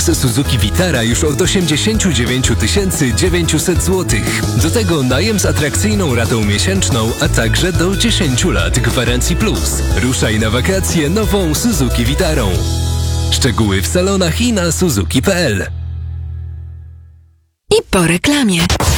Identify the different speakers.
Speaker 1: Teraz Suzuki Vitara już od 89 900 zł. Do tego najem z atrakcyjną ratą miesięczną, a także do 10 lat gwarancji plus. Ruszaj na wakacje nową Suzuki Vitarą. Szczegóły w salonach i na suzuki.pl.
Speaker 2: I po reklamie.